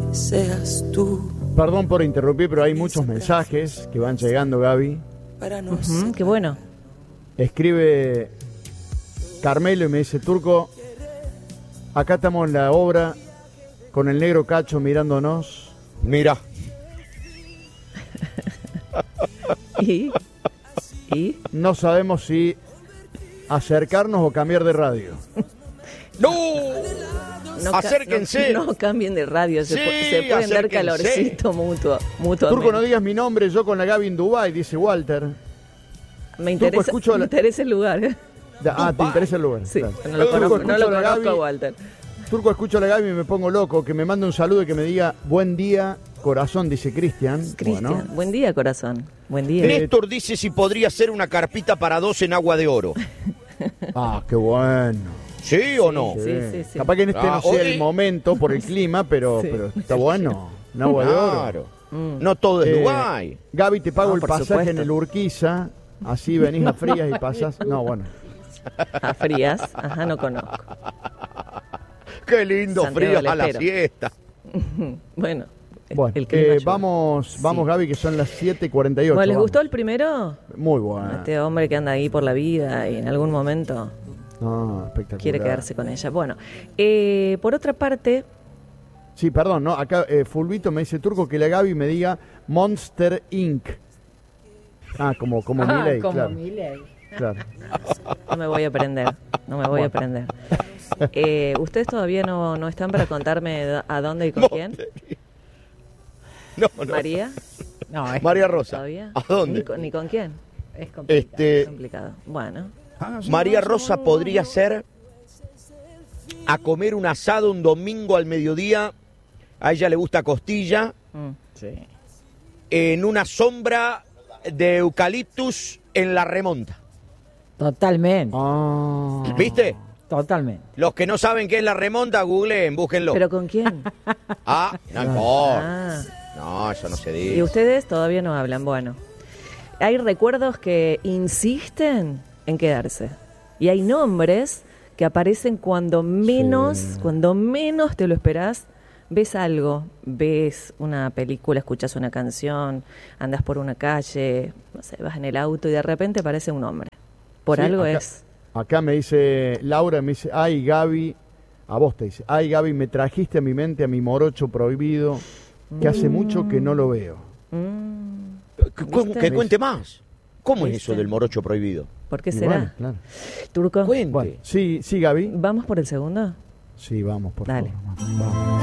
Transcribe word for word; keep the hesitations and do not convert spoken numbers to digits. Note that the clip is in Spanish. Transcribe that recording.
seas tú. Perdón por interrumpir, pero hay muchos mensajes que van llegando, Gaby. Para no Uh-huh, qué bueno. Escribe Carmelo y me dice, Turco, acá estamos en la obra con el negro Cacho mirándonos. Mira. ¿Y? ¿Y? No sabemos si acercarnos o cambiar de radio. ¡No! No ca- Acérquense. No, no cambien de radio, se, Sí, pu- se pueden dar acérquense. calorcito mutuo, mutuamente. Turco, no digas mi nombre, yo con la Gaby en Dubái, dice Walter. Me interesa, escucho me la- interesa el lugar. ¿eh? Da- Ah, ¿te interesa el lugar? Sí, Claro. no lo Turco, conozco, escucho no lo a la conozco a Gaby, Walter. Turco, escucho a la Gaby y me pongo loco, que me mande un saludo y que me diga, buen día, corazón, dice Cristian. Cristian, Bueno. buen día, corazón. Buen día. Néstor dice si podría ser una carpita para dos en agua de oro. Ah, qué bueno. ¿Sí o no? Sí, sí, sí. Capaz que en este Ah, no sea oye. el momento por el clima, pero, Sí. pero está bueno. Un agua de oro. Claro. Mm. No todo es Eh, Dubái. Gaby, te pago No, el por pasaje supuesto. en el Urquiza, así venís a Frías y pasás. No, bueno. A Frías, ajá, no conozco. Qué lindo Santiago frío del a la Estero. siesta. Bueno, Bueno, el clima eh, ayuda. vamos, vamos Sí. Gaby, que son las siete y cuarenta y ocho. Bueno, ¿les vamos. gustó el primero? Muy bueno. Este hombre que anda ahí por la vida y en algún momento No, espectacular. quiere quedarse con ella. Bueno, eh, por otra parte, Sí, perdón, no, acá eh, Fulvito me dice, Turco, que la Gaby me diga Monster incorporated. Ah, como, como Ah, Milei, como claro. Milei. claro. no me voy a aprender, no me voy a aprender. Eh, ¿Ustedes todavía no, no están para contarme d- a dónde y con quién? No, no. ¿María? No, es, María Rosa. ¿Todavía? ¿A dónde? ¿Ni con, ni con quién? es complicado. Este, Complicado. Bueno, María Rosa podría ser a comer un asado un domingo al mediodía. A ella le gusta costilla. mm. Sí. En una sombra de eucaliptus en la remonta. Totalmente, Ah. ¿Viste? totalmente. Los que no saben qué es la remonta, googleen, búsquenlo. ¿pero con quién? Ah, no importa. Ah. No, eso no se Y dice. ustedes todavía no hablan. Bueno, hay recuerdos que insisten en quedarse. Y hay nombres que aparecen cuando menos, Sí. cuando menos te lo esperás. Ves algo, ves una película, escuchas una canción, andas por una calle, no sé, vas en el auto y de repente aparece un nombre. Por Sí, algo acá- es. Acá me dice Laura, me dice, ay Gaby, a vos te dice, ay Gaby, me trajiste a mi mente a mi morocho prohibido, que hace mucho que no lo veo. Mm, Que, cu- ¿Viste? que cuente más. ¿Cómo es ¿Viste? eso del morocho prohibido? ¿Por qué Y será? bueno, claro. Turco, Cuente. Bueno, sí, sí Gaby. ¿vamos por el segundo? Sí, vamos, por Dale. favor. Vamos.